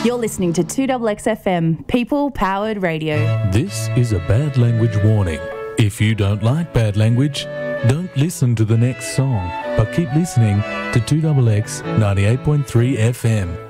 You're listening to 2XXFM, People Powered Radio. This is a bad language warning. If you don't like bad language, don't listen to the next song, but keep listening to 2XX 98.3 FM.